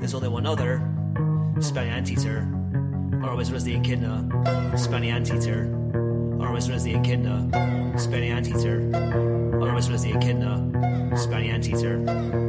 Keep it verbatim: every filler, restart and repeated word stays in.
there's only one other, Spenny Anteater, otherwise known as the Echidna, Spenny Anteater, otherwise known as the Echidna, Spenny Anteater, otherwise known as the Echidna, Spenny Anteater.